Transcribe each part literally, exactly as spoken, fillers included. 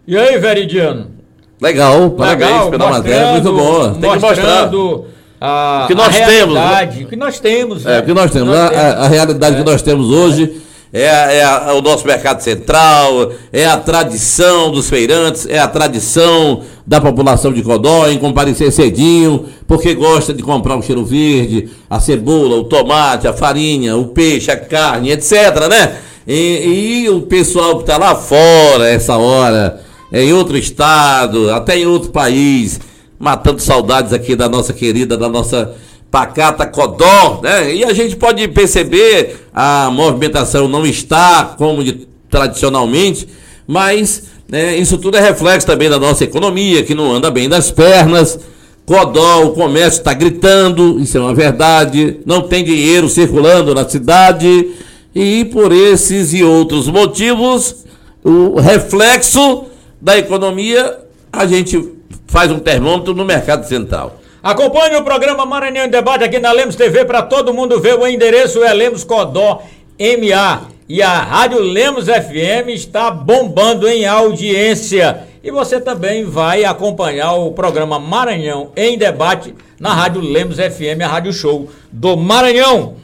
E aí, Veridiano? Legal, parabéns Legal, pela matéria, muito bom. Tem que mostrar a, o que nós a temos. Né? O que nós temos. É, né? o que nós temos. Nós a, temos. a realidade é. que nós temos hoje é, a, é a, o nosso mercado central, é a tradição dos feirantes, é a tradição da população de Codó em comparecer cedinho, porque gosta de comprar o cheiro verde, a cebola, o tomate, a farinha, o peixe, a carne, etcétera, né? E, e o pessoal que está lá fora, essa hora, em outro estado, até em outro país, matando saudades aqui da nossa querida, da nossa pacata Codó, né? E a gente pode perceber, a movimentação não está como de, tradicionalmente, mas né, isso tudo é reflexo também da nossa economia, que não anda bem das pernas. Codó, o comércio está gritando, isso é uma verdade, não tem dinheiro circulando na cidade, e por esses e outros motivos, o reflexo da economia, a gente faz um termômetro no mercado central. Acompanhe o programa Maranhão em Debate aqui na Lemos T V para todo mundo ver. O endereço é Lemos Codó M A. E a Rádio Lemos F M está bombando em audiência. E você também vai acompanhar o programa Maranhão em Debate na Rádio Lemos F M, a Rádio Show do Maranhão,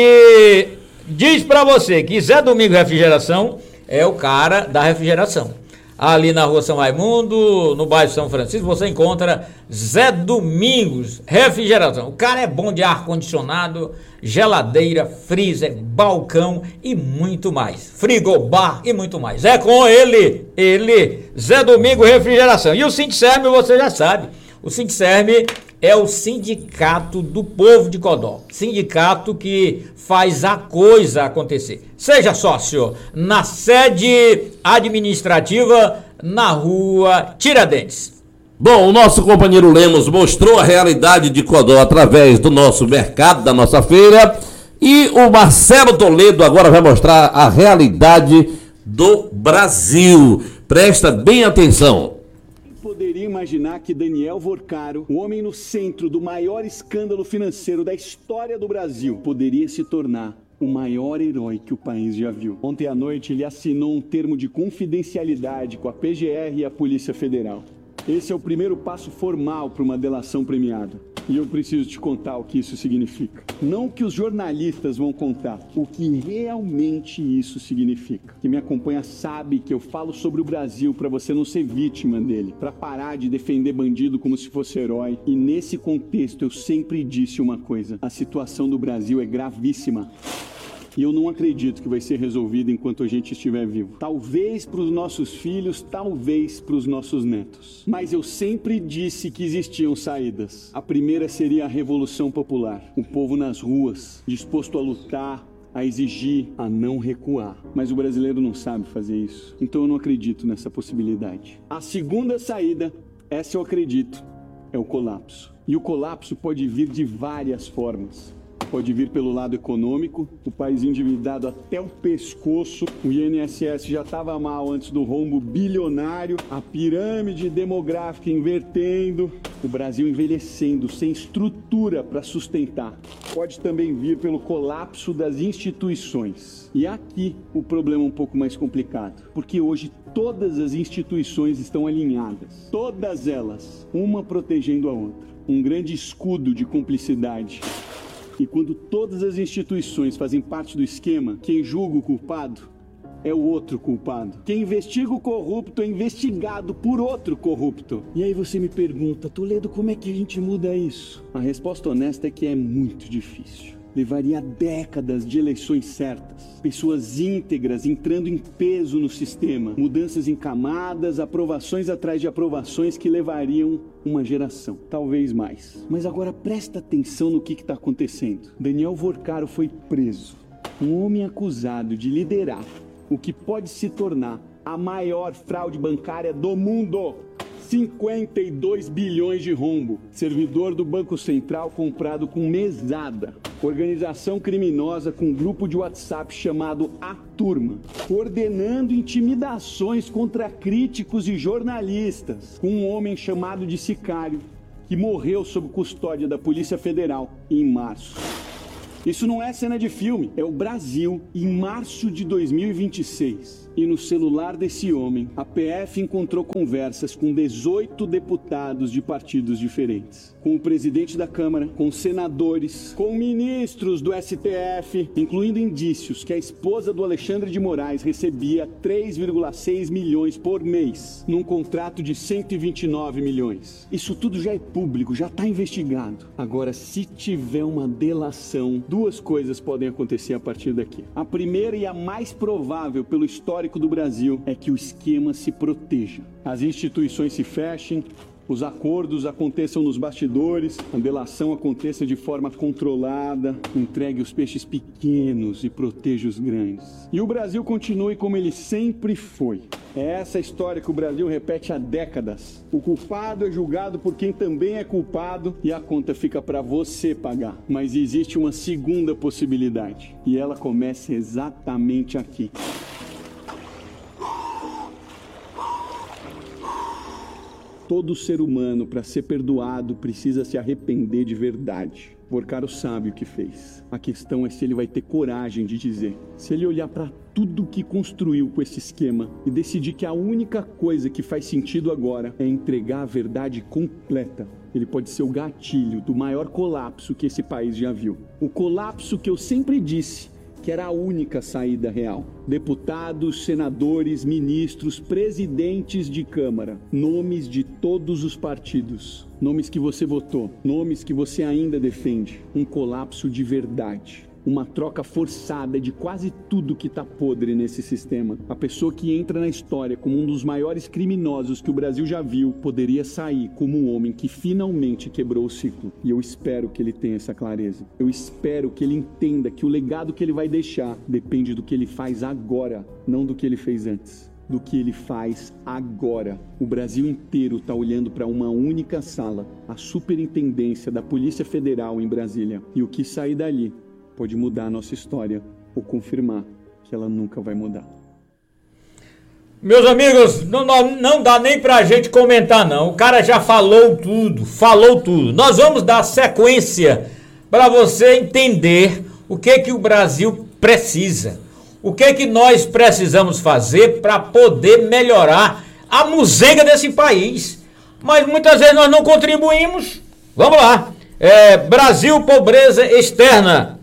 que diz para você que Zé Domingos Refrigeração é o cara da refrigeração. Ali na rua São Raimundo, no bairro São Francisco, você encontra Zé Domingos Refrigeração. O cara é bom de ar-condicionado, geladeira, freezer, balcão e muito mais. Frigobar e muito mais. É com ele, ele, Zé Domingos Refrigeração. E o Sindicerme, você já sabe, o Sindicerme é o sindicato do povo de Codó. Sindicato que faz a coisa acontecer. Seja sócio na sede administrativa na rua Tiradentes. Bom, o nosso companheiro Lemos mostrou a realidade de Codó através do nosso mercado, da nossa feira. E o Marcelo Toledo agora vai mostrar a realidade do Brasil. Presta bem atenção. Poderia imaginar que Daniel Vorcaro, o homem no centro do maior escândalo financeiro da história do Brasil, poderia se tornar o maior herói que o país já viu. Ontem à noite ele assinou um termo de confidencialidade com a P G R e a Polícia Federal. Esse é o primeiro passo formal para uma delação premiada. E eu preciso te contar o que isso significa. Não o que os jornalistas vão contar, o que realmente isso significa. Quem me acompanha sabe que eu falo sobre o Brasil para você não ser vítima dele, para parar de defender bandido como se fosse herói. E nesse contexto eu sempre disse uma coisa: a situação do Brasil é gravíssima. E eu não acredito que vai ser resolvido enquanto a gente estiver vivo. Talvez para os nossos filhos, talvez para os nossos netos. Mas eu sempre disse que existiam saídas. A primeira seria a Revolução Popular. O povo nas ruas, disposto a lutar, a exigir, a não recuar. Mas o brasileiro não sabe fazer isso. Então eu não acredito nessa possibilidade. A segunda saída, essa eu acredito, é o colapso. E o colapso pode vir de várias formas. Pode vir pelo lado econômico, o país endividado até o pescoço, o I N S S já estava mal antes do rombo bilionário, a pirâmide demográfica invertendo, o Brasil envelhecendo, sem estrutura para sustentar. Pode também vir pelo colapso das instituições. E aqui o problema é um pouco mais complicado, porque hoje todas as instituições estão alinhadas, todas elas, uma protegendo a outra. Um grande escudo de cumplicidade. E quando todas as instituições fazem parte do esquema, quem julga o culpado é o outro culpado. Quem investiga o corrupto é investigado por outro corrupto. E aí você me pergunta, Toledo, como é que a gente muda isso? A resposta honesta é que é muito difícil. Levaria décadas de eleições certas, pessoas íntegras entrando em peso no sistema, mudanças em camadas, aprovações atrás de aprovações que levariam uma geração, talvez mais. Mas agora presta atenção no que está acontecendo. Daniel Vorcaro foi preso, um homem acusado de liderar o que pode se tornar a maior fraude bancária do mundo. cinquenta e dois bilhões de rombo, servidor do Banco Central comprado com mesada, organização criminosa com um grupo de WhatsApp chamado A Turma, coordenando intimidações contra críticos e jornalistas, com um homem chamado de Sicário, que morreu sob custódia da Polícia Federal em março. Isso não é cena de filme, é o Brasil em março de dois mil e vinte e seis. E no celular desse homem, a P F encontrou conversas com dezoito deputados de partidos diferentes. Com o presidente da Câmara, com senadores, com ministros do S T F, incluindo indícios que a esposa do Alexandre de Moraes recebia três vírgula seis milhões por mês, num contrato de cento e vinte e nove milhões. Isso tudo já é público, já está investigado. Agora, se tiver uma delação, duas coisas podem acontecer a partir daqui. A primeira e a mais provável pelo histórico do Brasil é que o esquema se proteja. As instituições se fechem, os acordos aconteçam nos bastidores, a delação aconteça de forma controlada, entregue os peixes pequenos e proteja os grandes. E o Brasil continue como ele sempre foi. É essa história que o Brasil repete há décadas. O culpado é julgado por quem também é culpado e a conta fica para você pagar. Mas existe uma segunda possibilidade e ela começa exatamente aqui. Todo ser humano, para ser perdoado, precisa se arrepender de verdade. Porcaro sabe o que fez. A questão é se ele vai ter coragem de dizer. Se ele olhar para tudo que construiu com esse esquema e decidir que a única coisa que faz sentido agora é entregar a verdade completa, ele pode ser o gatilho do maior colapso que esse país já viu. O colapso que eu sempre disse que era a única saída real. Deputados, senadores, ministros, presidentes de Câmara, nomes de todos os partidos, nomes que você votou, nomes que você ainda defende. Um colapso de verdade. Uma troca forçada de quase tudo que tá podre nesse sistema. A pessoa que entra na história como um dos maiores criminosos que o Brasil já viu poderia sair como um homem que finalmente quebrou o ciclo. E eu espero que ele tenha essa clareza. Eu espero que ele entenda que o legado que ele vai deixar depende do que ele faz agora, não do que ele fez antes. Do que ele faz agora. O Brasil inteiro está olhando para uma única sala, a Superintendência da Polícia Federal em Brasília. E o que sair dali pode mudar a nossa história ou confirmar que ela nunca vai mudar. Meus amigos, não, não, não dá nem pra gente comentar não, o cara já falou tudo, falou tudo. Nós vamos dar sequência para você entender o que que o Brasil precisa, o que que nós precisamos fazer para poder melhorar a muzenga desse país. Mas muitas vezes nós não contribuímos. Vamos lá, é, Brasil, pobreza externa.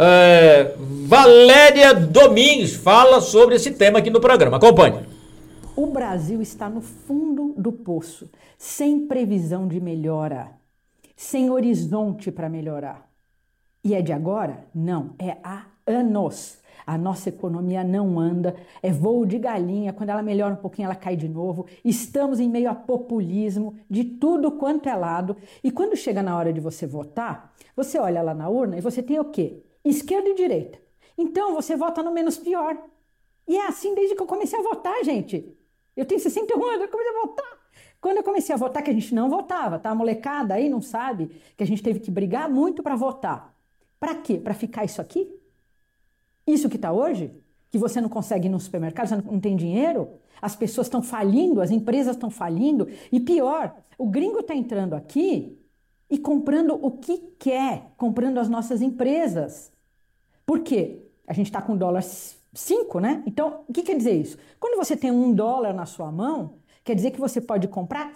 É, Valéria Domingues fala sobre esse tema aqui no programa. Acompanhe. O Brasil está no fundo do poço, sem previsão de melhora, sem horizonte para melhorar. E é de agora? Não, é há anos. A nossa economia não anda, é voo de galinha, quando ela melhora um pouquinho ela cai de novo. Estamos em meio a populismo de tudo quanto é lado. E quando chega na hora de você votar, você olha lá na urna e você tem o quê? Esquerda e direita. Então você vota no menos pior. E é assim desde que eu comecei a votar, gente. Eu tenho sessenta e um anos, eu comecei a votar. Quando eu comecei a votar, que a gente não votava, tá? A molecada aí não sabe que a gente teve que brigar muito para votar. Para quê? Para ficar isso aqui? Isso que está hoje? Que você não consegue ir no supermercado, você não tem dinheiro? As pessoas estão falindo, as empresas estão falindo. E pior, o gringo está entrando aqui e comprando o que quer, comprando as nossas empresas. Por quê? A gente está com dólar cinco, né? Então, o que quer dizer isso? Quando você tem um dólar na sua mão, quer dizer que você pode comprar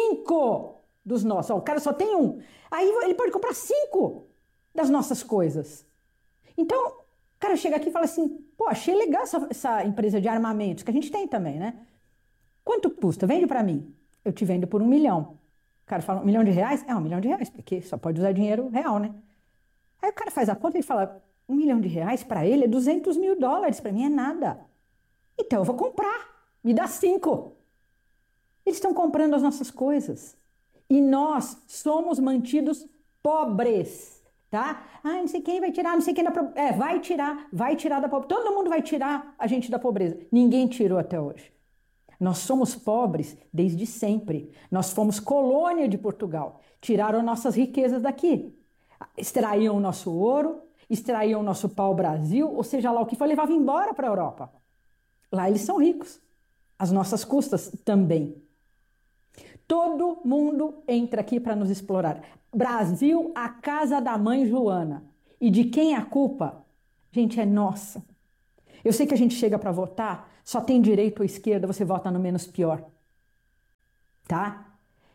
cinco dos nossos. Ó, o cara só tem um. Aí ele pode comprar cinco das nossas coisas. Então, o cara chega aqui e fala assim, pô, achei legal essa, essa empresa de armamentos, que a gente tem também, né? Quanto custa? Vende para mim. Eu te vendo por um milhão. O cara fala, um milhão de reais? É um milhão de reais, porque só pode usar dinheiro real, né? Aí o cara faz a conta e fala, um milhão de reais para ele é duzentos mil dólares, para mim é nada. Então eu vou comprar, me dá cinco. Eles estão comprando as nossas coisas. E nós somos mantidos pobres, tá? Ah, não sei quem vai tirar, não sei quem da pobreza. É, vai tirar, vai tirar da pobreza. Todo mundo vai tirar a gente da pobreza. Ninguém tirou até hoje. Nós somos pobres desde sempre. Nós fomos colônia de Portugal. Tiraram nossas riquezas daqui. Extraíam o nosso ouro, extraíam o nosso pau-brasil, ou seja lá o que foi, levavam embora para a Europa. Lá eles são ricos. As nossas custas também. Todo mundo entra aqui para nos explorar. Brasil, a casa da mãe Joana. E de quem é a culpa? Gente, é nossa. Eu sei que a gente chega para votar, só tem direita ou esquerda, você vota no menos pior. Tá?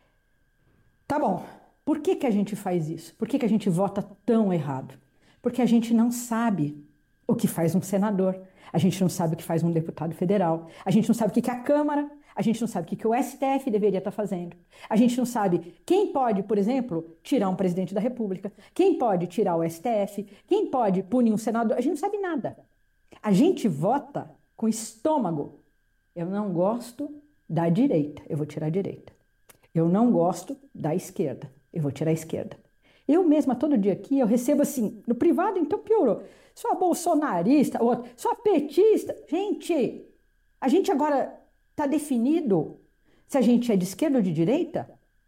Tá bom. Por que que a gente faz isso? Por que que a gente vota tão errado? Porque a gente não sabe o que faz um senador, a gente não sabe o que faz um deputado federal, a gente não sabe o que que a Câmara, a gente não sabe o que que o S T F deveria estar fazendo, a gente não sabe quem pode, por exemplo, tirar um presidente da República, quem pode tirar o S T F, quem pode punir um senador, a gente não sabe nada. A gente vota com estômago. Eu não gosto da direita, eu vou tirar a direita. Eu não gosto da esquerda, eu vou tirar a esquerda. Eu mesma, todo dia aqui, eu recebo assim, no privado, então piorou. Sou bolsonarista, outro, sou petista. Gente, a gente agora está definido se a gente é de esquerda ou de direita?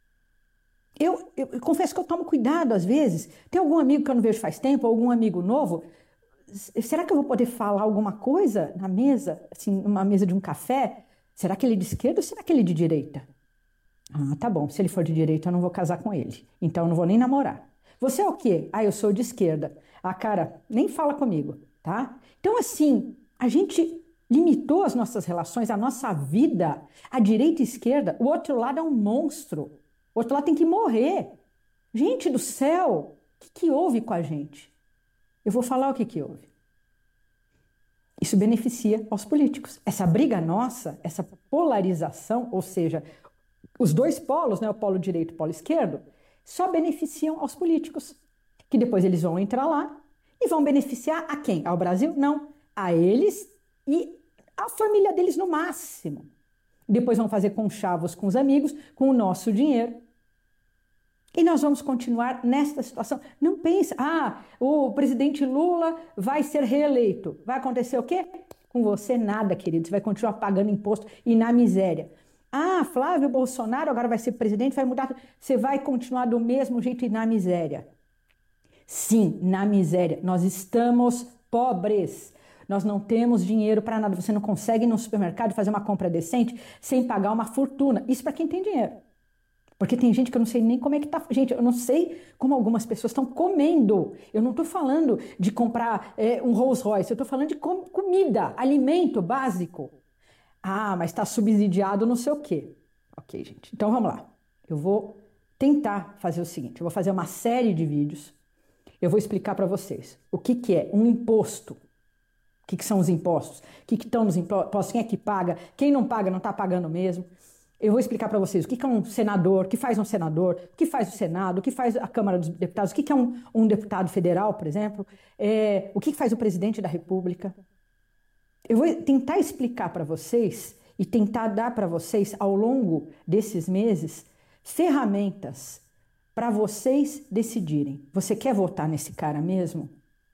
Eu, eu, eu confesso que eu tomo cuidado às vezes. Tem algum amigo que eu não vejo faz tempo, algum amigo novo. Será que eu vou poder falar alguma coisa na mesa, assim, numa mesa de um café? Será que ele é de esquerda ou será que ele é de direita? Ah, tá bom, se ele for de direita eu não vou casar com ele, então eu não vou nem namorar. Você é o quê? Ah, eu sou de esquerda. Ah, cara, nem fala comigo, tá? Então, assim, a gente limitou as nossas relações, a nossa vida, a direita e a esquerda. O outro lado é um monstro. O outro lado tem que morrer. Gente do céu, o que, que houve com a gente? Eu vou falar o que, que houve. Isso beneficia aos políticos. Essa briga nossa, essa polarização, ou seja, os dois polos, né, o polo direito e o polo esquerdo, só beneficiam aos políticos, que depois eles vão entrar lá e vão beneficiar a quem? Ao Brasil? Não, a eles e a família deles no máximo. Depois vão fazer conchavos com os amigos, com o nosso dinheiro. E nós vamos continuar nesta situação. Não pense, ah, o presidente Lula vai ser reeleito. Vai acontecer o quê? Com você nada, querido. Você vai continuar pagando imposto e na miséria. Ah, Flávio Bolsonaro agora vai ser presidente, vai mudar. Você vai continuar do mesmo jeito e na miséria. Sim, na miséria. Nós estamos pobres. Nós não temos dinheiro para nada. Você não consegue ir no supermercado fazer uma compra decente sem pagar uma fortuna. Isso para quem tem dinheiro. Porque tem gente que eu não sei nem como é que tá. Gente, eu não sei como algumas pessoas estão comendo. Eu não estou falando de comprar é, um Rolls Royce. Eu estou falando de com comida, alimento básico. Ah, mas está subsidiado não sei o quê. Ok, gente. Então vamos lá. Eu vou tentar fazer o seguinte. Eu vou fazer uma série de vídeos. Eu vou explicar para vocês o que, que é um imposto. O que, que são os impostos? O que, que estão nos impostos? Quem é que paga? Quem não paga não está pagando mesmo. Eu vou explicar para vocês o que, que é um senador, o que faz um senador, o que faz o Senado, o que faz a Câmara dos Deputados, o que, que é um, um deputado federal, por exemplo, é, o que, que faz o presidente da República. Eu vou tentar explicar para vocês e tentar dar para vocês, ao longo desses meses, ferramentas para vocês decidirem. Você quer votar nesse cara mesmo?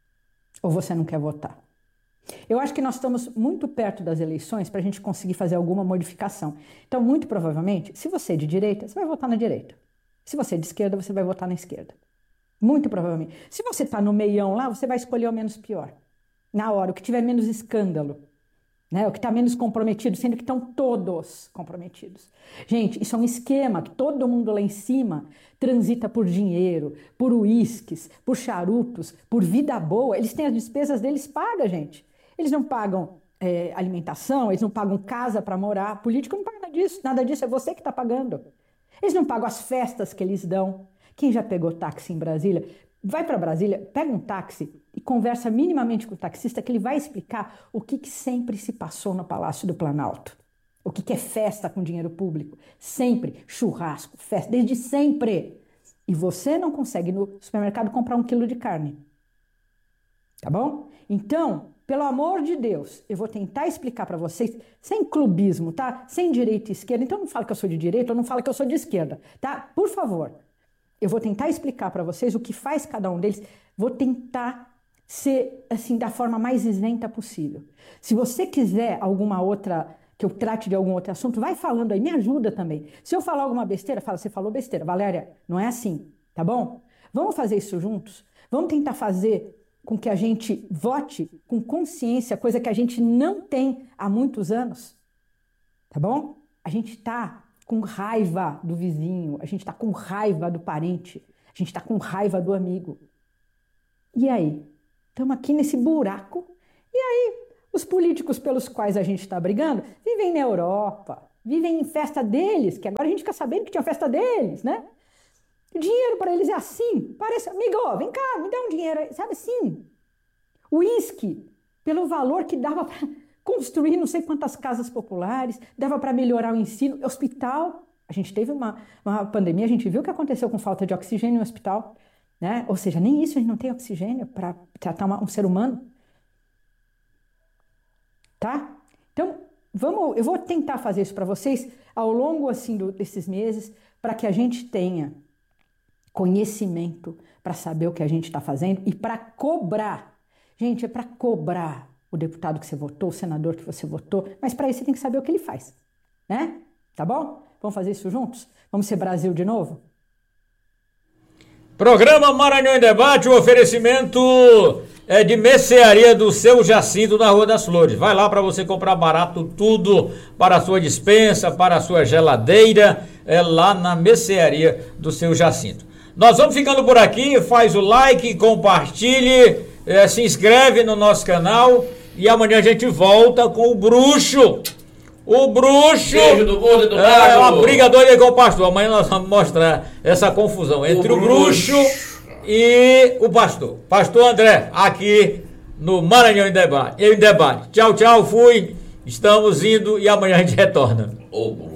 Ou você não quer votar? Eu acho que nós estamos muito perto das eleições para a gente conseguir fazer alguma modificação. Então, muito provavelmente, se você é de direita, você vai votar na direita. Se você é de esquerda, você vai votar na esquerda. Muito provavelmente. Se você está no meião lá, você vai escolher o menos pior. Na hora, o que tiver menos escândalo, né? O que está menos comprometido, sendo que estão todos comprometidos. Gente, isso é um esquema que todo mundo lá em cima transita por dinheiro, por uísques, por charutos, por vida boa. Eles têm as despesas deles pagas, gente. Eles não pagam é, alimentação, eles não pagam casa para morar. Político não paga nada disso, nada disso, é você que está pagando. Eles não pagam as festas que eles dão. Quem já pegou táxi em Brasília, vai para Brasília, pega um táxi e conversa minimamente com o taxista que ele vai explicar o que, que sempre se passou no Palácio do Planalto. O que, que é festa com dinheiro público. Sempre churrasco, festa, desde sempre. E você não consegue no supermercado comprar um quilo de carne. Tá bom? Então, pelo amor de Deus, eu vou tentar explicar para vocês, sem clubismo, tá? Sem direita e esquerda. Então não fala que eu sou de direita ou não fala que eu sou de esquerda, tá? Por favor. Eu vou tentar explicar para vocês o que faz cada um deles. Vou tentar ser, assim, da forma mais isenta possível. Se você quiser alguma outra, que eu trate de algum outro assunto, vai falando aí, me ajuda também. Se eu falar alguma besteira, fala, você falou besteira. Valéria, não é assim, tá bom? Vamos fazer isso juntos? Vamos tentar fazer com que a gente vote com consciência, coisa que a gente não tem há muitos anos, tá bom? A gente tá com raiva do vizinho, a gente está com raiva do parente, a gente está com raiva do amigo. E aí? Estamos aqui nesse buraco. E aí, os políticos pelos quais a gente está brigando vivem na Europa, vivem em festa deles, que agora a gente fica sabendo que tinha festa deles, né? O dinheiro para eles é assim. Parece, amigo, vem cá, me dá um dinheiro aí. Sabe assim? Uísque, pelo valor que dava para construir não sei quantas casas populares, dava para melhorar o ensino, hospital. A gente teve uma, uma pandemia, a gente viu o que aconteceu com falta de oxigênio no hospital, né? Ou seja, nem isso a gente não tem oxigênio para tratar uma, um ser humano. Tá? Então, vamos, eu vou tentar fazer isso para vocês ao longo assim, do, desses meses, para que a gente tenha conhecimento para saber o que a gente está fazendo e para cobrar. Gente, é para cobrar o deputado que você votou, o senador que você votou, mas para isso você tem que saber o que ele faz, né? Tá bom? Vamos fazer isso juntos? Vamos ser Brasil de novo? Programa Maranhão em Debate, o oferecimento é de mercearia do Seu Jacinto na Rua das Flores. Vai lá para você comprar barato tudo para a sua despensa, para a sua geladeira, é lá na mercearia do Seu Jacinto. Nós vamos ficando por aqui, faz o like, compartilhe, é, se inscreve no nosso canal e amanhã a gente volta com o bruxo. O bruxo Beijo do gordo e do é magro. uma briga doida com o pastor. Amanhã nós vamos mostrar essa confusão entre o, o bruxo e o pastor. Pastor André, aqui no Maranhão em Debate. Em Debate. Tchau, tchau, fui. Estamos indo e amanhã a gente retorna. Oh,